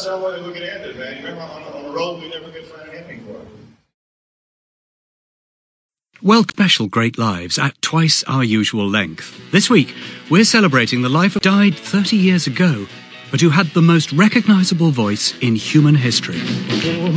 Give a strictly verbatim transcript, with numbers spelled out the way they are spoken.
that's how we could end it, man. You remember on, on the road, we never could find an ending for it. Well, special Great Lives at twice our usual length. This week, we're celebrating the life of died thirty years ago, but who had the most recognisable voice in human history.